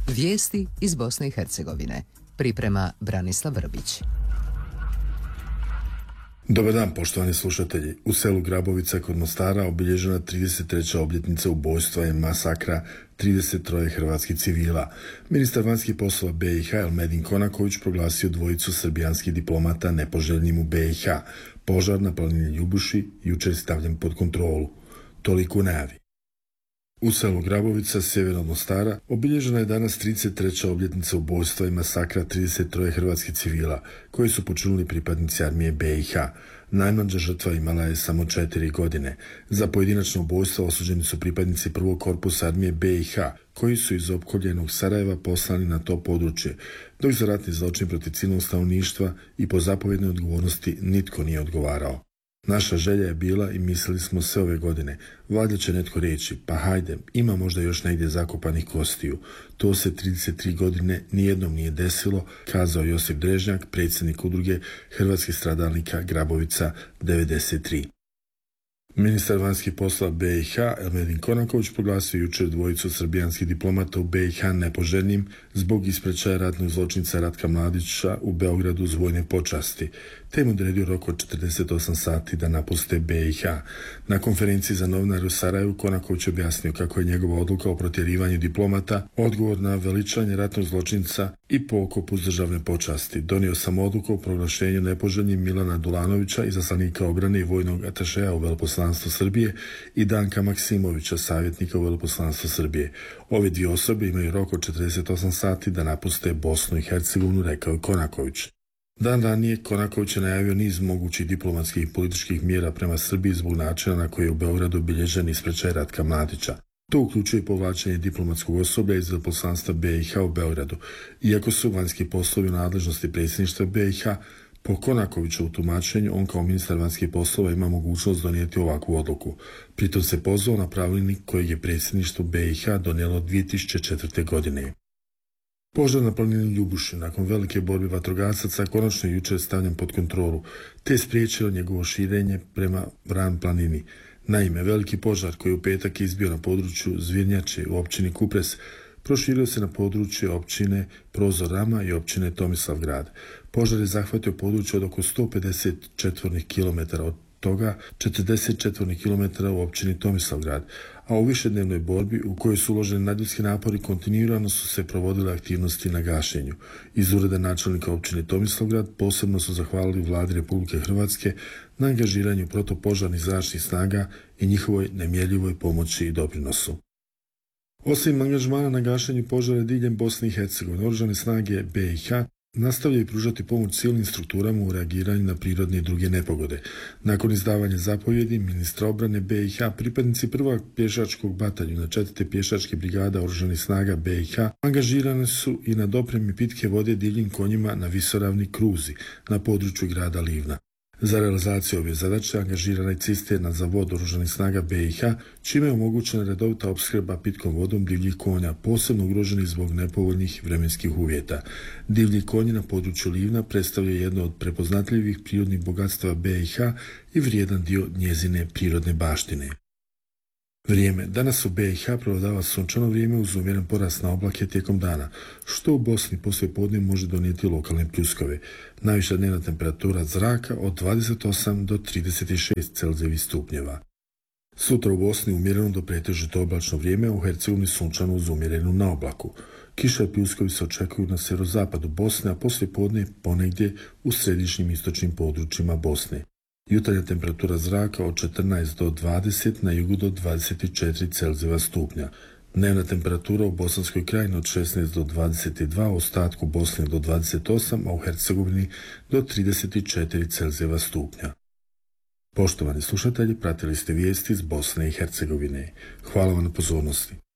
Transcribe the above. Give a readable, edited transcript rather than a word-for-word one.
Vijesti iz Bosne i Hercegovine. Priprema Branislav Vrbić. Dobar dan, poštovani slušatelji. U selu Grabovica kod Mostara obilježena 33. obljetnica ubojstva i masakra 33 hrvatskih civila. Ministar vanjskih poslova BiH Elmedin Konaković proglasio dvojicu srbijanskih diplomata nepoželjnim u BiH. Požar na planini Ljubuši jučer stavljen pod kontrolu. Toliko u najavi. U selu Grabovica, sjeverno od Mostara, obilježena je danas 33. obljetnica ubojstva i masakra 33 hrvatskih civila, koji su počinili pripadnici armije BiH. Najmlađa žrtva imala je samo 4 godine. Za pojedinačno ubojstvo osuđeni su pripadnici prvog korpusa armije BiH, koji su iz opkoljenog Sarajeva poslani na to područje, dok za ratni zločin protiv civilnog stanovništva i po zapovjednoj odgovornosti nitko nije odgovarao. Naša želja je bila i mislili smo sve ove godine, valjda će netko reći, pa hajde, ima možda još negdje zakopanih kostiju. To se 33 godine nijednom nije desilo, kazao Josip Drežnjak, predsjednik udruge hrvatskih stradalnika Grabovica 93. Ministar vanjskih poslova BiH Elmedin Konaković proglasio jučer dvojicu srbijanskih diplomata u BiH nepoželjnim zbog ispraćaja ratnog zločinca Ratka Mladića u Beogradu uz vojne počasti, te im odredio rok od 48 sati da napuste BiH. Na konferenciji za novinare u Sarajevu Konaković objasnio kako je njegova odluka o protjerivanju diplomata odgovor na veličanje ratnog zločinca i pokop uz državne počasti. Donio sam odluku o proglašenju nepoželjnim Milana Dulanovića, izaslanika obrane i vojnog atašeja u Veleposlanstvo Srbije, i Danka Maksimovića, savjetnika u Veleposlanstvo Srbije. Ove dvije osobe imaju rok od 48 sati da napuste Bosnu i Hercegovinu, rekao je Konaković. Dan ranije Konaković je najavio niz mogućih diplomatskih i političkih mjera prema Srbiji zbog načina na koji je u Beogradu obilježen ispraćaj Ratka Mladića. To uključuje povlačenje diplomatskog osoblja iz veleposlanstva BiH u Beogradu. Iako su vanjski poslovi u nadležnosti predsjedništva BiH, po Konakovićevu tumačenju, on kao ministar vanjskih poslova ima mogućnost donijeti ovakvu odluku. Pritom se pozvao na pravilnik kojeg je predsjedništvo BiH donijelo 2004. godine. Požar na planini Ljubuši nakon velike borbe vatrogasaca konačno je jučer stavljen pod kontrolu, te je spriječilo njegovo širenje prema Vran planini. Naime, veliki požar koji u petak izbio na području Zvirnjače u općini Kupres proširio se na područje općine Prozor Rama i općine Tomislavgrad. Požar je zahvatio područje od oko 150 četvornih kilometara, od toga 40 četvornih kilometara u općini Tomislavgrad, a u višednevnoj borbi u kojoj su uloženi nadljudski napori kontinuirano su se provodile aktivnosti na gašenju. Iz ureda načelnika općine Tomislavgrad posebno su zahvalili Vladi Republike Hrvatske na angažiranju protupožarnih zračnih snaga i njihovoj nemjerljivoj pomoći i doprinosu. Osim angažmana na gašenju požara diljem Bosne i Hercegovine, oružane snage BiH nastavljaju pružati pomoć civilnim strukturama u reagiranju na prirodne i druge nepogode. Nakon izdavanja zapovjedi ministra obrane BiH, pripadnici prvog pješačkog bataljuna 4. pješačke brigada oružanih snaga BiH angažirane su i na dopremi pitke vode divljim konjima na visoravni Kruzi na području grada Livna. Za realizaciju ove zadaće angažirana je cisterna za vodu oružanih snaga BiH, čime je omogućena redovita opskrba pitkom vodom divljih konja, posebno ugroženih zbog nepovoljnih vremenskih uvjeta. Divlji konji na području Livna predstavljaju jedno od prepoznatljivih prirodnih bogatstava BiH i vrijedan dio njezine prirodne baštine. Vrijeme. Danas u BiH prevladava sunčano vrijeme uz umjeren porast na oblake tijekom dana, što u Bosni poslije podne može donijeti lokalne pljuskove. Najviša dnevna temperatura zraka od 28 do 36 Celzijevih stupnjeva. Sutra u Bosni umjereno do pretežito oblačno vrijeme, a u Hercegovini sunčano uz umjerenu na oblaku. Kiša i pljuskovi se očekuju na sjeverozapadu Bosne, a poslije podne ponegdje u središnjim istočnim područjima Bosne. Jutarnja temperatura zraka od 14 do 20, na jugu do 24 Celzijeva stupnja. Dnevna temperatura u Bosanskoj krajini od 16 do 22, u ostatku Bosne do 28, a u Hercegovini do 34 Celzijeva stupnja. Poštovani slušatelji, pratili ste vijesti iz Bosne i Hercegovine. Hvala vam na pozornosti.